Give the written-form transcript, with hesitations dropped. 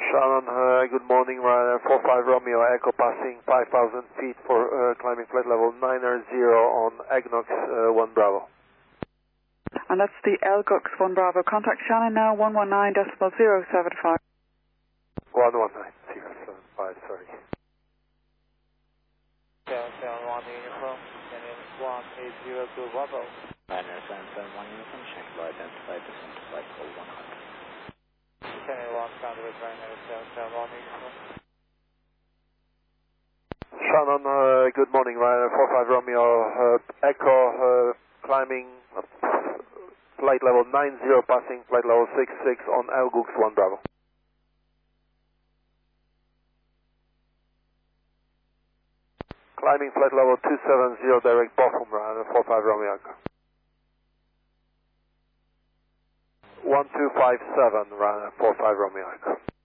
Shannon, good morning, Ryanair 45 Romeo Echo passing 5,000 feet for climbing flight level 900 on Agnox 1 Bravo. And that's the Elgox 1 Bravo. Contact Shannon now, 119.075. 119.075, sorry. 771 uniform, Canyon 1802 Bravo. Ryanair 771 uniform, Shanghai identified descent to flight level 100. Canyon 1 counter with Ryanair 771 uniform. Shannon, good morning, Ryanair 45 Romeo Echo climbing flight level 90 passing flight level 66 on Elgox 1 Bravo. Climbing flight level 270 direct Bochum, Ryanair 45 Romeo Echo. 1257 Ryanair 45 Romeo Echo.